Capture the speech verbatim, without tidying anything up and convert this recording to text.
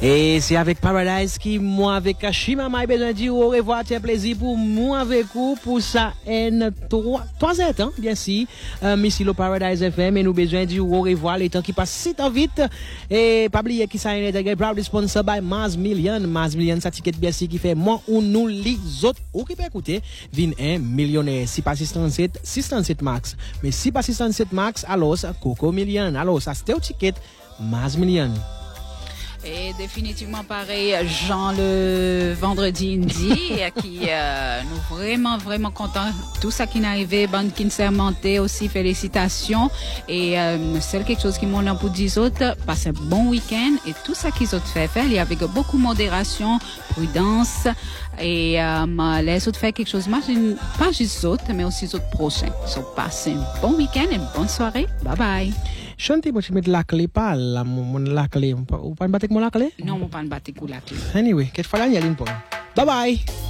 Et c'est avec Paradise qui, moi, avec Shima, m'a besoin de dire au revoir, c'est un plaisir pour moi avec vous, pour ça, N trois, trois ans, hein, bien sûr, euh, ici le Paradise F M, et nous besoin de dire au revoir, les temps qui passent si tant vite, et pas oublier qui ça est, proudly sponsored by Maz Million, Maz Million, ça ticket bien sûr qui fait moi ou nous les autres, ou qui peut écouter, vin un millionnaire, si pas six cent sept, six cent sept max, mais si pas six cent sept max, alors, Coco Million, alors, ça c'était au ticket, Maz Million. Et définitivement pareil, Jean le vendredi indie, qui euh, nous vraiment vraiment contents tout ça qui est arrivé, bande qui s'est monté aussi, félicitations et euh, c'est quelque chose qui m'en a pour dix autres, passez un bon week-end et tout ça qu'ils ont fait faire, il y avait beaucoup de modération, prudence et euh, les autres fait quelque chose, pas juste les autres mais aussi les autres prochains. So passez un bon week-end et une bonne soirée, bye bye. Chante, moi, tu mets la clé, pas la, mon, la clé. Ou pas me battre avec mon la clé? Non, on pas me battre avec la clé. Anyway, qu'est-ce que tu fais là, Bye bye.